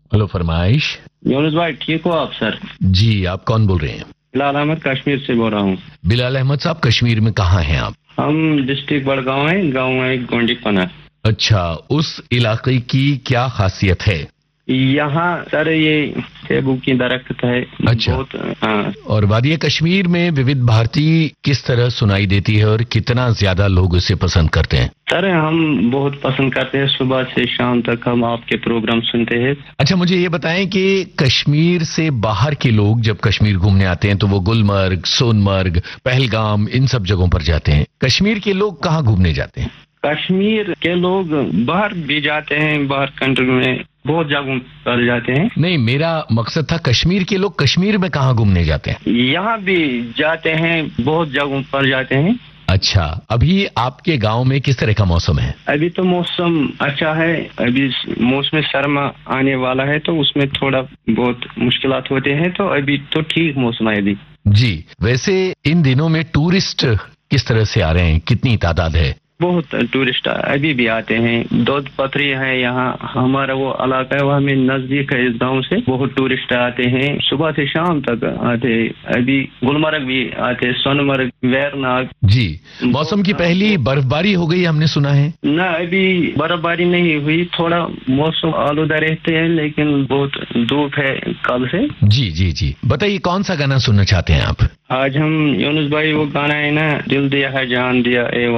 Hello फरमाइश। यूनुस भाई ठीक हो आप सर? जी, आप कौन बोल रहे हैं? बिलाल अहमद कश्मीर से बोल रहा हूँ। बिलाल अहमद साहब, कश्मीर में कहाँ हैं आप? हम डिस्ट्रिक्ट बड़गांव है, गांव है गोंडीपना। अच्छा, उस इलाके की क्या खासियत है? यहाँ सर ये सेबू की दरख्त है। अच्छा। बहुत। हाँ। और वादी कश्मीर में विविध भारती किस तरह सुनाई देती है और कितना ज्यादा लोग उसे पसंद करते हैं? सर हम बहुत पसंद करते हैं, सुबह से शाम तक हम आपके प्रोग्राम सुनते हैं। अच्छा, मुझे ये बताएं कि कश्मीर से बाहर के लोग जब कश्मीर घूमने आते हैं तो वो गुलमर्ग, सोनमर्ग, पहलगाम, इन सब जगहों पर जाते हैं। कश्मीर के लोग कहाँ घूमने जाते हैं? कश्मीर के लोग बाहर भी जाते हैं, बाहर कंट्री में बहुत जगहों पर जाते हैं। नहीं, मेरा मकसद था कश्मीर के लोग कश्मीर में कहाँ घूमने जाते हैं? यहाँ भी जाते हैं, बहुत जगहों पर जाते हैं। अच्छा, अभी आपके गांव में किस तरह का मौसम है? अभी तो मौसम अच्छा है। अभी मौसम सरमा आने वाला है तो उसमें थोड़ा बहुत मुश्किलात होते हैं, तो अभी तो ठीक मौसम है अभी। जी, वैसे इन दिनों में टूरिस्ट किस तरह से आ रहे हैं, कितनी तादाद है? बहुत टूरिस्ट अभी भी आते हैं। दूध पथरी है यहाँ, हमारा वो इलाका है, वो हमें नजदीक है इस गांव से। बहुत टूरिस्ट आते हैं, सुबह से शाम तक आते हैं। अभी गुलमर्ग भी आते हैं, सोनमर्ग, वेरनाग। जी, मौसम की पहली बर्फबारी हो गई हमने सुना है। ना, अभी बर्फबारी नहीं हुई, थोड़ा मौसम आलूदा रहते हैं, लेकिन बहुत धूप है कल से। जी जी जी, बताइए कौन सा गाना सुनना चाहते हैं आप? आज हम यूनुस भाई वो गाना है ना, दिल दिया है जान दिया ए